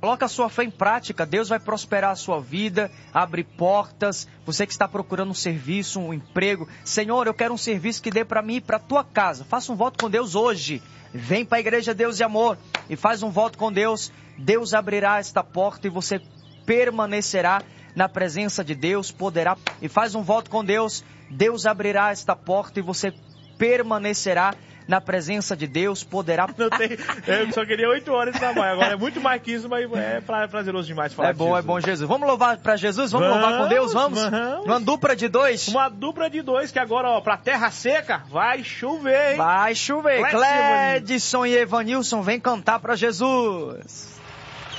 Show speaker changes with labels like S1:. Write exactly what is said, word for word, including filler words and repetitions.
S1: coloca a sua fé em prática, Deus vai prosperar a sua vida, abre portas. Você que está procurando um serviço, um emprego, Senhor, eu quero um serviço que dê para mim e para a tua casa. Faça um voto com Deus hoje. Vem para a Igreja Deus e Amor e faz um voto com Deus. Deus abrirá esta porta e você permanecerá na presença de Deus, poderá. E faz um voto com Deus. Deus abrirá esta porta e você permanecerá na presença de Deus, poderá...
S2: Não tem, eu só queria oito horas de trabalho, agora é muito mais que isso, mas é prazeroso demais falar.
S1: É bom, é bom, Jesus. Vamos louvar para Jesus? Vamos, vamos louvar com Deus? Vamos? vamos? Uma dupla de dois?
S2: Uma dupla de dois, que agora, ó, pra terra seca, vai chover, hein?
S1: Vai chover.
S2: Clédson
S1: Clédson e Evanilson, vem cantar para Jesus.